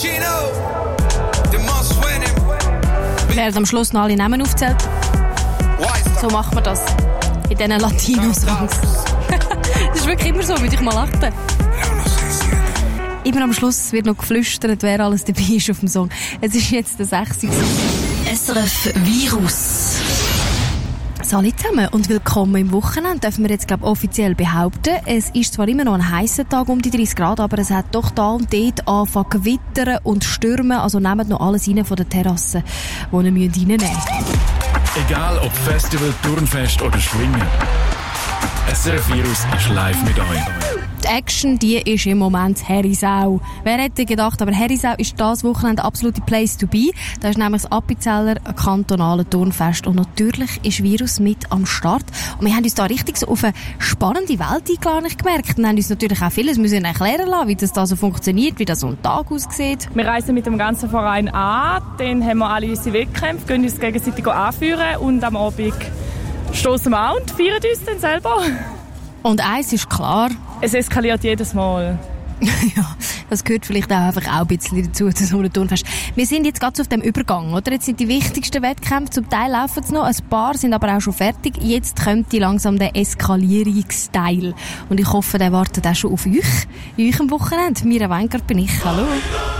Werden am Schluss noch alle Namen aufgezählt. So macht man das in diesen Latino-Songs. Das ist wirklich immer so, würde ich mal achten. Immer am Schluss wird noch geflüstert, wer alles dabei ist auf dem Song. Es ist jetzt der 6. SRF Virus. Hallo zusammen und willkommen im Wochenende, dürfen wir jetzt offiziell behaupten. Es ist zwar immer noch ein heißer Tag, um die 30 Grad, aber es hat doch da und dort angefangen zu gewittern und stürmen. Also nehmt noch alles rein von der Terrasse, die ihr reinnehmen müsst. Egal ob Festival, Turnfest oder Schwingen. SRF Virus ist live mit euch. Die Action, die ist im Moment Herisau. Wer hätte gedacht, aber Herisau ist das Wochenende absolute Place to be. Da ist nämlich das Appenzeller kantonale Turnfest und natürlich ist Virus mit am Start. Und wir haben uns da richtig so auf eine spannende Welt eingeladen, gemerkt. Und haben uns natürlich auch vieles müssen erklären lassen, wie das da so funktioniert, wie das so ein Tag aussieht. Wir reisen mit dem ganzen Verein an, dann haben wir alle unsere Wettkämpfe, gehen uns gegenseitig anführen und am Abend stoßen wir an und feiern uns dann selber. Und eins ist klar. Es eskaliert jedes Mal. Ja, das gehört vielleicht auch einfach auch ein bisschen dazu, zu so einem Turnfest. Wir sind jetzt gerade auf dem Übergang, oder? Jetzt sind die wichtigsten Wettkämpfe, zum Teil laufen es noch, ein paar sind aber auch schon fertig. Jetzt kommt langsam der Eskalierungsteil. Und ich hoffe, der wartet auch schon auf euch. Euch am Wochenende. Mira Weingart bin ich. Hallo.